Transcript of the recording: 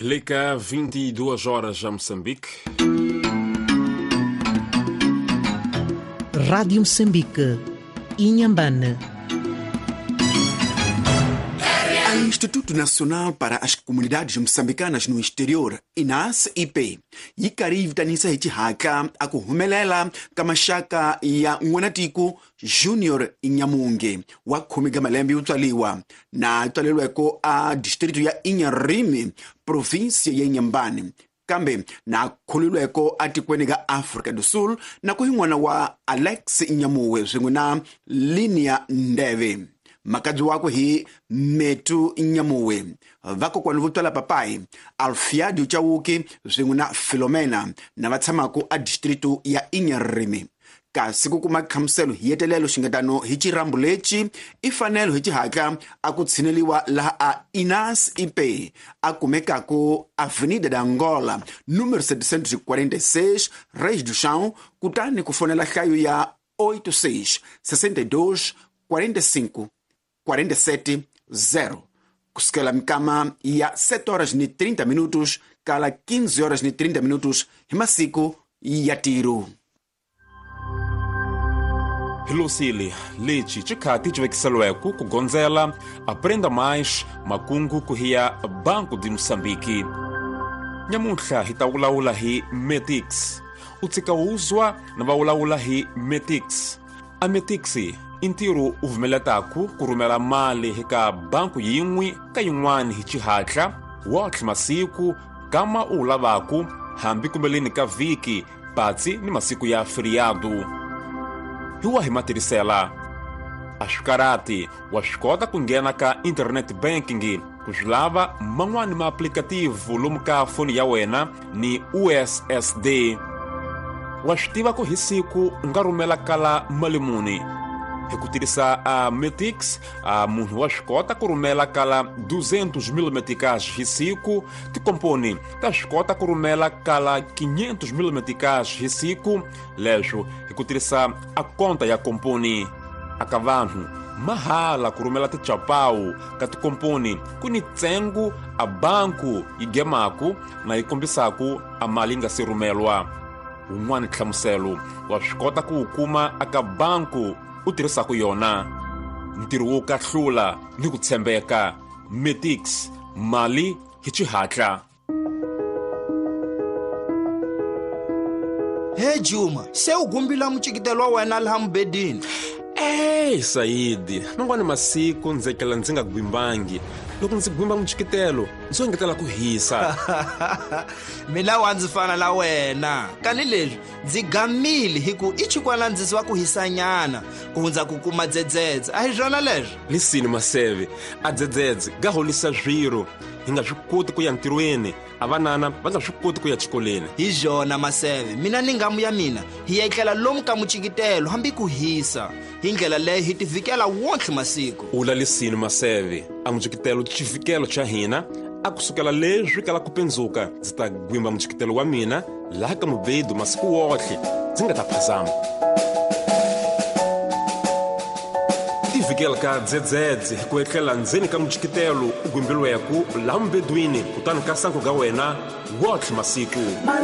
Lica 22 horas a Moçambique. Rádio Moçambique, Inhambane. O Instituto Nacional para as Comunidades Moçambicanas no Exterior, INAS-IP, yikarivitanisa haka akuhumelela kama shaka ya Mwanatiku Junior Inyamunge wa khumiga malembe utswaliwa na tswalelweko a distritu ya Inyarimi, provinsia ya Inhambane, kambe na khulilweko atikweni ka Africa do Sul na kuhing'wana wa Alex Nyamuwe zwingwe na Linia Ndeve. Makadzi wako hi Metu Nyamuwe vako kwa nuvutwala papai Alfiadi Uchawuki zwingwe na Filomena na vatsamako a distritu ya Inyarimi. Kasi kumakhamselo hiyetelelo xingatano hi cirambulechi ifanelo hi cihaka akutsineliwa laha a INAS-IP akumekako Avenida da Angola número 746 Reis do Chão, kutani kufonela hlayo ya 86 62 45 47 0. Kusukela mikama ya 7 horas ni 30 minutos kala 15 horas ni 30 minutos himasiku ya tiru. Hilusili, lichi, chikati chivekiselweko kugonzela, aprenda mais, makungu kuhia Banco de Moçambique. Nyamuntla hitawulaula hi Metix. Utsika uzwa na waulaula hi Metix. A Metixi, intiru uvumeletaku kurumela mali hika banku yingwi ka yingwani hi chihatla, watli masiku kama ulavaku hambi kumbelini ka viki patsi ni masiku ya feriado. Hiwa himaterisela ashukarati washkota kungena ka internet banking kujlava mangwani ma aplikativu lumuka foni ya wena ni USSD. Washtiva ko hisiku ngarumela kala malimuni hikutirisa a Metix munhu washkota kurumela kala 200,000 meticais hisiku que compone tashkota kurumela kala 500,000 meticais hisiku lejo hikutirisa a conta ya compone akavanhu mahala kurumela tichapau kati compone kuni tsengu a banku igemaku na ikombisaku a malinga sirumelwa unwani tlamuselo washkota kuukuma aka banku utirisa kuyona ntiru wo kahlula ni ku tshembeka. Metix, mali hi chihatla. Hey Juma, se ugumbila muchikitelo wa wena laha mbedini. Saidi, nangwani masiku nzekela nzinga gwimbangi. Loko ndzi gwimba muchikitelo ndzo ngetela ku hisa. Mina wanzi fana la wena kani leswi ndzi gamile hiku ichikwana ndzisi wa ku hisanyana kuhundza ku kuma dzedzedze a hi zwona leswi. Lisini maseve a dzedzedze ga holisa zwiro hi nga swi koti ku ya ntirweni avanana va nga swi koti ku ya chikoleni. Hi zwona maseve mina ni ngamu ya mina hi ya etlela lomu ka muchikitelo hambi ku hisa hi ndlela leyi hi tivikela wontlhe masiku. Ula lisini maseve a muchikitelo chivikelo cha hina a kusukela leswi kala ku pendzuka ndzi ta gwimba muchikitelo wa mina laha ka mubedu masiku wotlhe ndzi nga ta phazama. Tivikela ka dzedzedze ku etlela ndzeni ka muchikitelo u gwimbilweku laha mubedwini kutani ka sangu ga wena wotlhe masiku.